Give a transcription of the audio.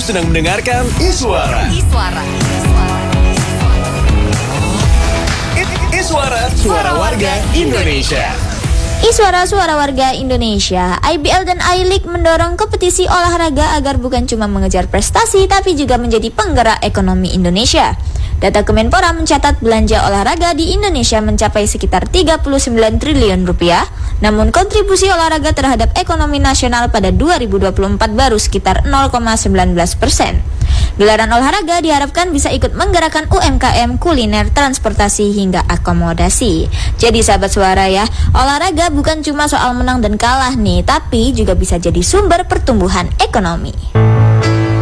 sedang mendengarkan Iswara. Iswara, suara warga Indonesia. Iswara, suara warga Indonesia. IBL dan I-League mendorong kompetisi olahraga agar bukan cuma mengejar prestasi tapi juga menjadi penggerak ekonomi Indonesia. Data Kemenpora mencatat belanja olahraga di Indonesia mencapai sekitar 39 triliun rupiah, namun kontribusi olahraga terhadap ekonomi nasional pada 2024 baru sekitar 0,19%. Gelaran olahraga diharapkan bisa ikut menggerakkan UMKM, kuliner, transportasi hingga akomodasi. Jadi sahabat suara ya, olahraga bukan cuma soal menang dan kalah nih, tapi juga bisa jadi sumber pertumbuhan ekonomi.